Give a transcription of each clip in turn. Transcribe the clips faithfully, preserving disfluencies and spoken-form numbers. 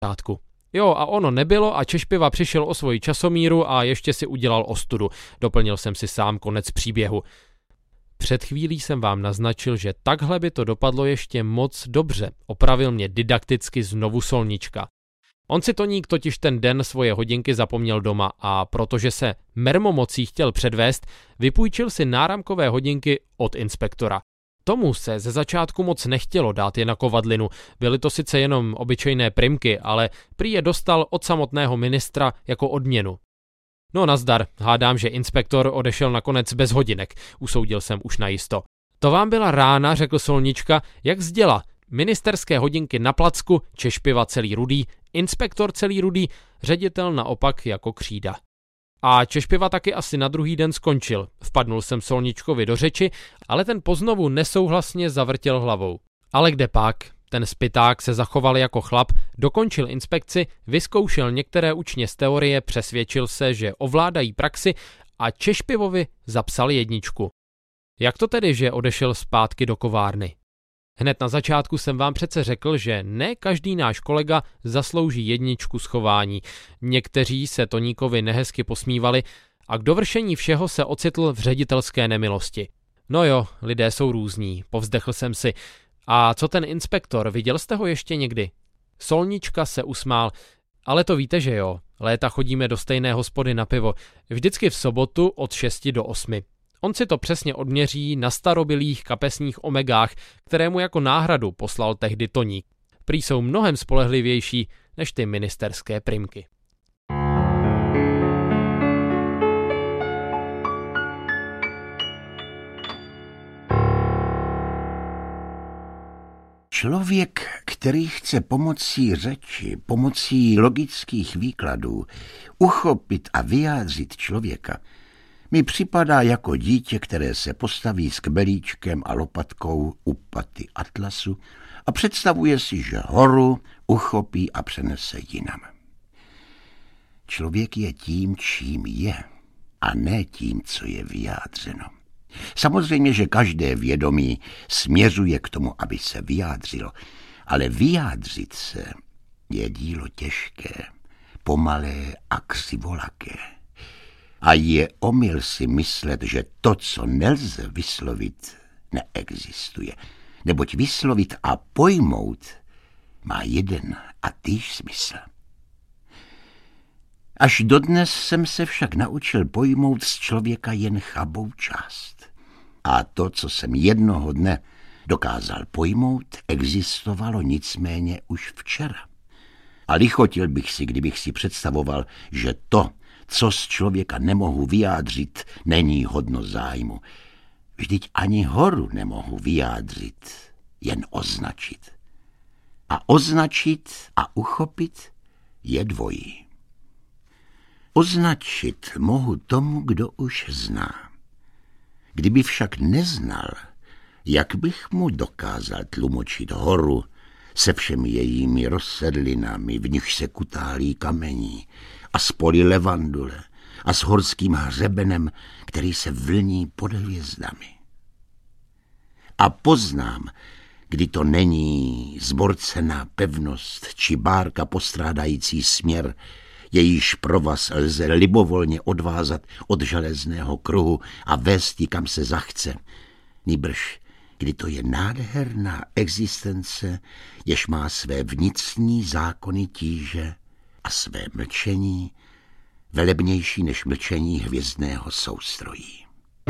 začátku. Jo, a ono nebylo a Češpiva přišel o svoji časomíru a ještě si udělal ostudu. Doplnil jsem si sám konec příběhu. Před chvílí jsem vám naznačil, že takhle by to dopadlo ještě moc dobře. Opravil mě didakticky znovu Solnička. On si Toník totiž ten den svoje hodinky zapomněl doma a protože se mermomocí chtěl předvést, vypůjčil si náramkové hodinky od inspektora. Tomu se ze začátku moc nechtělo dát je na kovadlinu, byly to sice jenom obyčejné primky, ale prý je dostal od samotného ministra jako odměnu. No nazdar, hádám, že inspektor odešel nakonec bez hodinek, usoudil jsem už najisto. To vám byla rána, řekl Solnička, jak z děla. Ministerské hodinky na placku, Češpiva celý rudý, inspektor celý rudý, ředitel naopak jako křída. A Češpiva taky asi na druhý den skončil. Vpadnul jsem Solničkovi do řeči, ale ten poznovu nesouhlasně zavrtěl hlavou. Ale kde pak? Ten spyták se zachoval jako chlap, dokončil inspekci, vyzkoušel některé učně z teorie, přesvědčil se, že ovládají praxi a Češpivovi zapsal jedničku. Jak to tedy, že odešel zpátky do kovárny? Hned na začátku jsem vám přece řekl, že ne každý náš kolega zaslouží jedničku z chování. Někteří se Toníkovi nehezky posmívali a k dovršení všeho se ocitl v ředitelské nemilosti. No jo, lidé jsou různí, povzdechl jsem si. A co ten inspektor, viděl jste ho ještě někdy? Solnička se usmál. Ale to víte, že jo, léta chodíme do stejné hospody na pivo, vždycky v sobotu od šesti do osmi. On si to přesně odměří na starobylých kapesních omegách, které mu jako náhradu poslal tehdy Toník. Prý jsou mnohem spolehlivější než ty ministerské primky. Člověk, který chce pomocí řeči, pomocí logických výkladů uchopit a vyjádřit člověka, mi připadá jako dítě, které se postaví s kbelíčkem a lopatkou u paty atlasu a představuje si, že horu uchopí a přenese jinam. Člověk je tím, čím je, a ne tím, co je vyjádřeno. Samozřejmě, že každé vědomí směřuje k tomu, aby se vyjádřilo, ale vyjádřit se je dílo těžké, pomalé a křivolaké. A je omyl si myslet, že to, co nelze vyslovit, neexistuje. Neboť vyslovit a pojmout má jeden a týž smysl. Až dodnes jsem se však naučil pojmout z člověka jen chabou část. A to, co jsem jednoho dne dokázal pojmout, existovalo nicméně už včera. A lichotil bych si, kdybych si představoval, že to, co z člověka nemohu vyjádřit, není hodno zájmu. Vždyť ani horu nemohu vyjádřit, jen označit. A označit a uchopit je dvojí. Označit mohu tomu, kdo už zná. Kdyby však neznal, jak bych mu dokázal tlumočit horu se všemi jejími rozsedlinami, v nich se kutálí kamení, a s poli levandule a s horským hřebenem, který se vlní pod hvězdami. A poznám, kdy to není zborcená pevnost či bárka postrádající směr, jejíž provaz lze libovolně odvázat od železného kruhu a vést ji, kam se zachce, nýbrž kdy to je nádherná existence, jež má své vnitřní zákony tíže a své mlčení, velebnější než mlčení hvězdného soustrojí.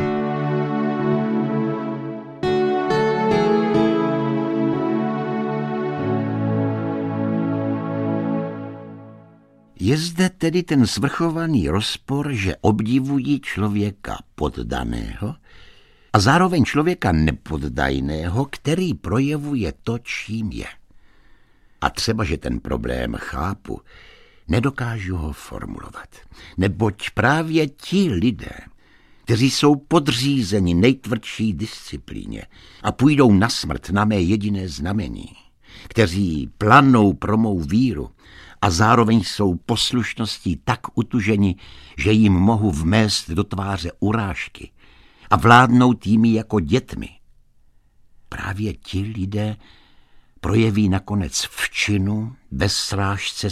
Je zde tedy ten svrchovaný rozpor, že obdivují člověka poddaného a zároveň člověka nepoddajného, který projevuje to, čím je. A třeba, že ten problém chápu, nedokážu ho formulovat, neboť právě ti lidé, kteří jsou podřízeni nejtvrdší disciplíně a půjdou na smrt na mé jediné znamení, kteří planou pro mou víru a zároveň jsou poslušností tak utuženi, že jim mohu vmést do tváře urážky a vládnout jimi jako dětmi. Právě ti lidé projeví nakonec v činu, ve srážce